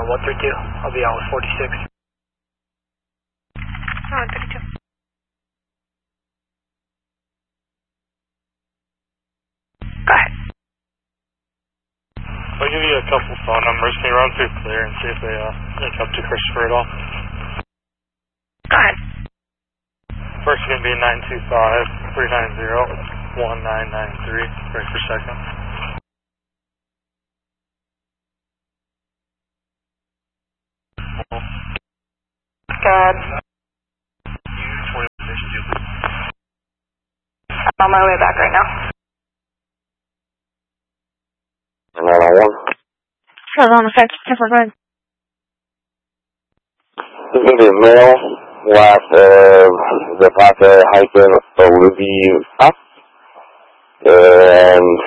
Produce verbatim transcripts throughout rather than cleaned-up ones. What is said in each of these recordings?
one thirty-two. I'll be out with forty-six. Oh, one thirty-two. Go ahead. I'll give you a couple phone numbers. Can you run through clear and see if they uh, link up to Christopher at all? Go ahead. First is going to be nine two five, three nine zero, one nine nine three. Break for second. Good. I'm on my way back right now. nine one one. Hold on a sec. Go ahead. This is going to be a male, last of Zapata hyphen Olivia, and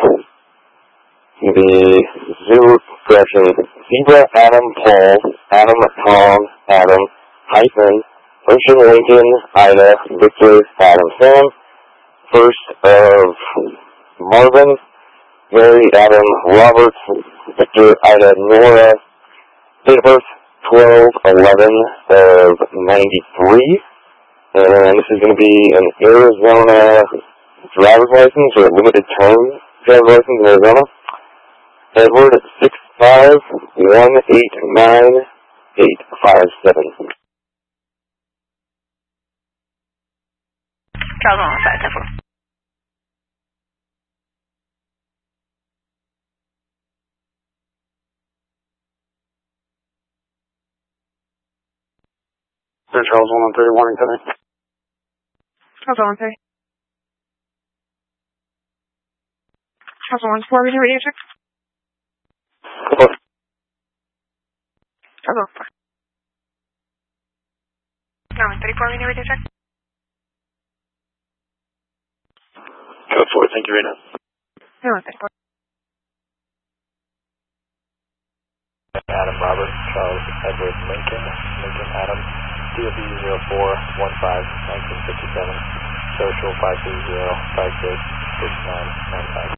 the zero correction, Zebra Adam Paul, Adam Tom, Adam, hyphen, Ocean Lincoln, Ida, Victor, Adam Sam, first of Marvin, Mary, Adam, Robert, Victor, Ida, Nora, date of birth, twelve eleven of ninety-three, and this is going to be an Arizona driver's license, or a limited term driver's license in Arizona. Edward, six five one eight nine eight five seven. Charles on the side, ten four. Sir Charles, one one three, warning tonight. Charles on three. Charles on four, we do radio check. Charles on four. nine one thirty-four, we do radio check. Code four, thank you, Rita. nine one thirty-four. Adam Robert, Charles Edward Lincoln, Lincoln Adam, D O B zero four one five nineteen fifty-seven, social five three zero five six six nine nine five.